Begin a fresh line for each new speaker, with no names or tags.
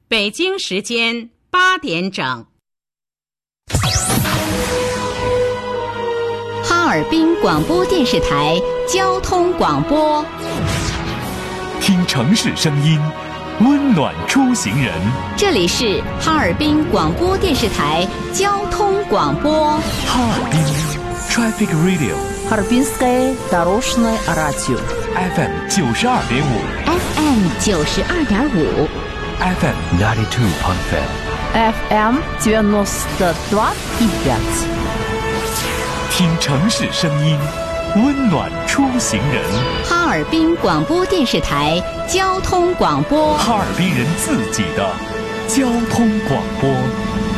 北京时间8点整。
哈尔滨广播电视台交通广播，
听城市声音，温暖出行人。
这里是哈尔滨广播电视台交通广播。
哈尔滨 Traffic Radio，
Харбинское дорожное радио
FM 92.5
FM 92.5
FM 92.5
FM 92.5。
听城市声音，温暖出行人。
哈尔滨广播电视台交通广播，
哈尔滨人自己的交通广播。